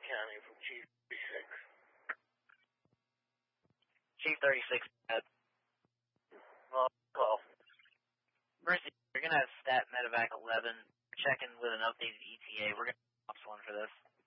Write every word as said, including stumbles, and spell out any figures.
County from Chief thirty-six. Chief thirty-six, uh, Well, call. Mercy, you're going to have stat medevac eleven checking with an updated E T A. We're going to ops one for this.